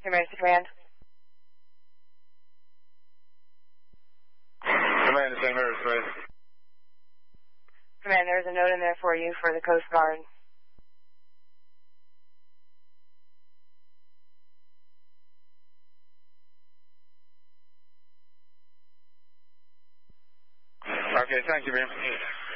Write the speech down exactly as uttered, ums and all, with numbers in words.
Emergency Command. Command to Saint Mary's, please. Command, there's a note in there for you for the Coast Guard. Okay, thank you, Beam.